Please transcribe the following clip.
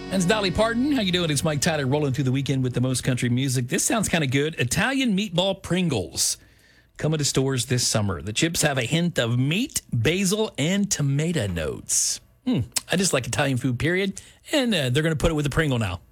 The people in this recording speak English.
That's Dolly Parton. How you doing? It's Mike Tyler rolling through the weekend with the most country music. This sounds kind of good. Italian meatball Pringles coming to stores this summer. The chips have a hint of meat, basil, and tomato notes. I just like Italian food, period. And they're going to put it with a Pringle now.